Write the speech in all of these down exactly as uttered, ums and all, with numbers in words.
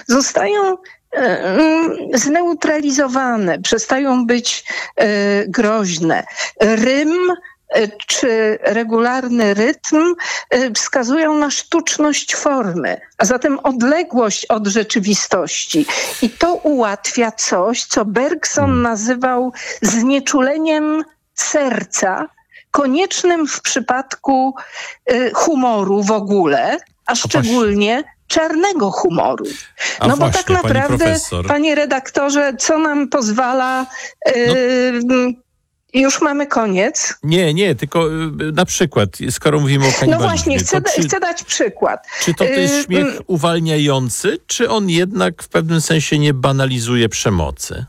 zostają zneutralizowane, przestają być groźne. Rym czy regularny rytm wskazują na sztuczność formy, a zatem odległość od rzeczywistości. I to ułatwia coś, co Bergson nazywał znieczuleniem serca, koniecznym w przypadku humoru w ogóle, a szczególnie czarnego humoru. A no właśnie, bo tak naprawdę, pani panie redaktorze, co nam pozwala... Yy, no. Już mamy koniec. Nie, nie, tylko na przykład, skoro mówimy o kanibalizmie... No właśnie, chcę, czy, chcę dać przykład. Czy to, to jest śmiech uwalniający, czy on jednak w pewnym sensie nie banalizuje przemocy?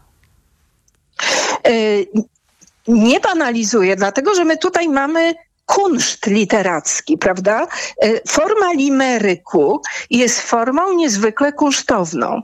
Nie banalizuje, dlatego że my tutaj mamy kunszt literacki, prawda? Forma limeryku jest formą niezwykle kunsztowną.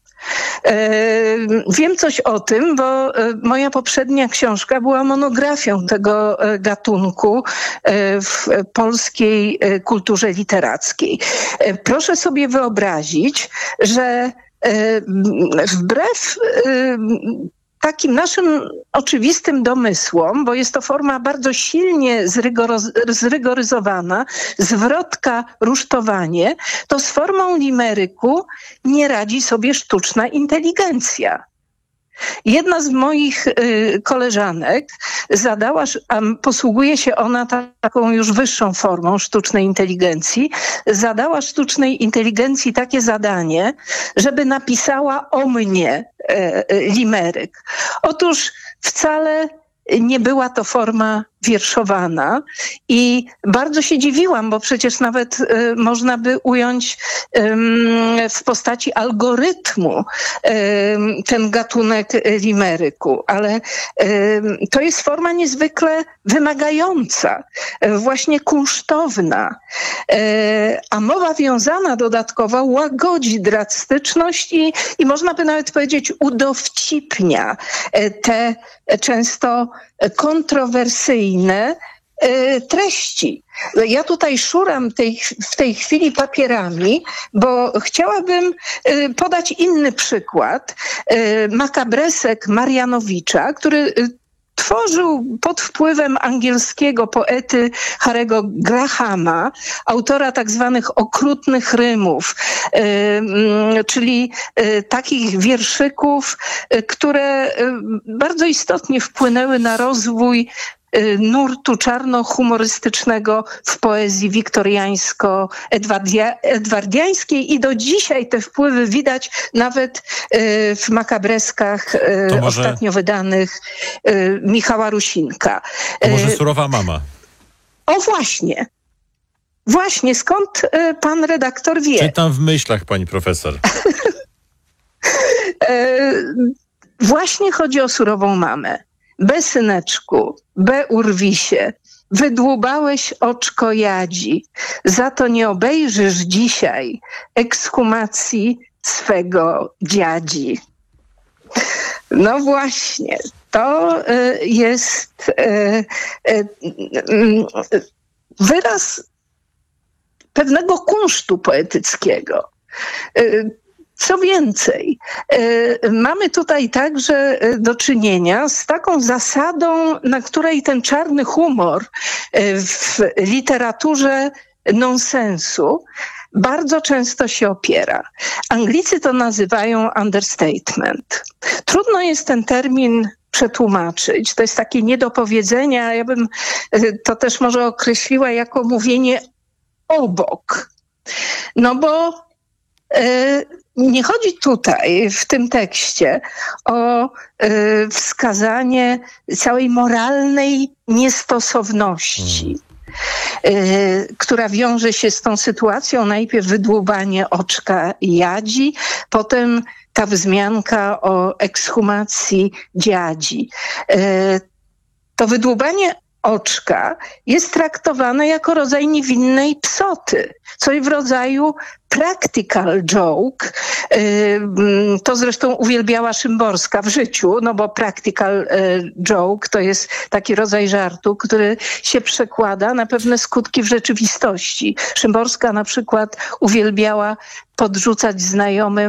Wiem coś o tym, bo moja poprzednia książka była monografią tego gatunku w polskiej kulturze literackiej. Proszę sobie wyobrazić, że wbrew takim naszym oczywistym domysłom, bo jest to forma bardzo silnie zrygoroz- zrygoryzowana, zwrotka, rusztowanie, to z formą limeryku nie radzi sobie sztuczna inteligencja. Jedna z moich y, koleżanek zadała, a posługuje się ona taką już wyższą formą sztucznej inteligencji, zadała sztucznej inteligencji takie zadanie, żeby napisała o mnie y, y, limeryk. Otóż wcale nie była to forma wierszowana i bardzo się dziwiłam, bo przecież nawet y, można by ująć y, w postaci algorytmu y, ten gatunek limeryku, ale y, to jest forma niezwykle wymagająca, y, właśnie kunsztowna, y, a mowa wiązana dodatkowo łagodzi drastyczność i, i można by nawet powiedzieć udowcipnia y, te często kontrowersyjne treści. Ja tutaj szuram tej, w tej chwili papierami, bo chciałabym podać inny przykład. Makabresek Marianowicza, który tworzył pod wpływem angielskiego poety Harry'ego Grahama, autora tak zwanych okrutnych rymów, czyli takich wierszyków, które bardzo istotnie wpłynęły na rozwój nurtu czarno-humorystycznego w poezji wiktoriańsko-edwardiańskiej i do dzisiaj te wpływy widać nawet w makabreskach może... ostatnio wydanych Michała Rusinka. To może Surowa mama? O właśnie. Właśnie, skąd pan redaktor wie? Czytam w myślach, pani profesor. Właśnie chodzi o Surową mamę. Be syneczku, be urwisie, wydłubałeś oczko jadzi, za to nie obejrzysz dzisiaj ekshumacji swego dziadzi. No właśnie, to y, jest y, y, y, wyraz pewnego kunsztu poetyckiego. Y, Co więcej, mamy tutaj także do czynienia z taką zasadą, na której ten czarny humor w literaturze nonsensu bardzo często się opiera. Anglicy to nazywają understatement. Trudno jest ten termin przetłumaczyć. To jest takie niedopowiedzenie, a ja bym to też może określiła jako mówienie obok. No bo nie chodzi tutaj w tym tekście o y, wskazanie całej moralnej niestosowności, y, która wiąże się z tą sytuacją. Najpierw wydłubanie oczka jadzi, potem ta wzmianka o ekshumacji dziadzi. Y, to wydłubanie oczka jest traktowane jako rodzaj niewinnej psoty, coś w rodzaju practical joke. To zresztą uwielbiała Szymborska w życiu, no bo practical joke to jest taki rodzaj żartu, który się przekłada na pewne skutki w rzeczywistości. Szymborska na przykład uwielbiała podrzucać znajomym